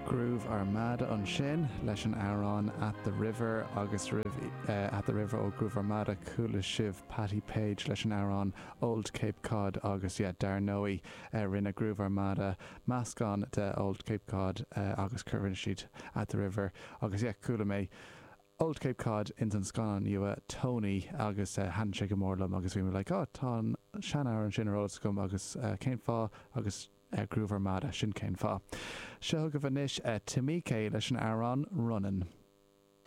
Groove Armada an sin leis an Aaron at the River agus at the River ó Groove Armada coola sibh Patty Page leis an Aaron Old Cape Cod agus Darnoe rinne Groove Armada Mascon de Old Cape Cod agus Curvin Street at the River agus coola mé Old Cape Cod in an scan nua Tony agus handshake mórlam agus we were like tá sean Aaron sin road scum agus céim fá agus Groove Armada sin céim fá. Seo go bhanis Timmy K leis an Aaron running.